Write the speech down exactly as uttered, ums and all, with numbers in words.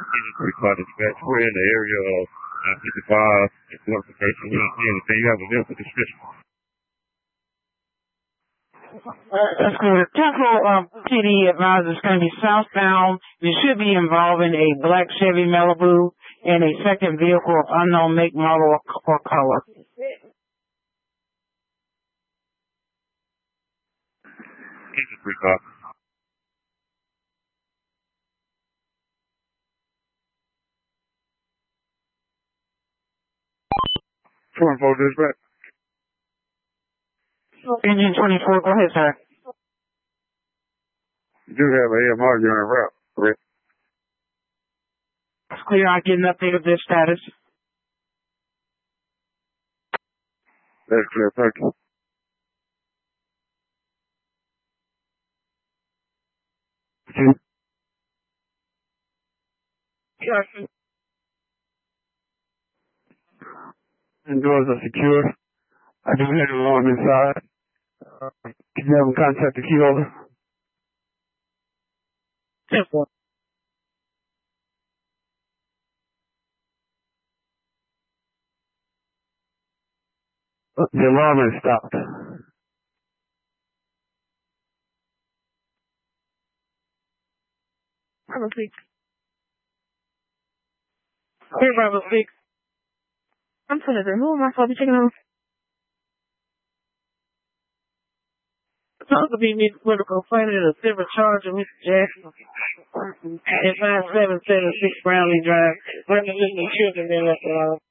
Pretty car dispatch. We're in the area of uh, fifty-five. It's notification. We don't see anything. You have a vehicle description. Uh, that's good. Temple um, P D advisor is going to be southbound. You should be involving a black Chevy Malibu and a second vehicle of unknown make, model, or, or color. He's a free car. twenty-four dispatch. Engine twenty-four, go ahead, sir. You do have an A M R unit route, correct? It's clear. I get an update of their status. That's clear. Thank you. Two. Yes. And doors are secure. I do have an alarm inside. Uh, can you have them contact the key holder? Simple. The alarm is stopped. Bravo six. Hey, Bravo six. I'm going to remove myself. Be checking on. Supposed to be Miss Political Fighter in a silver charger, Mister Jackson. At five seven seven six Brownlee Drive. Representing the children there left alone.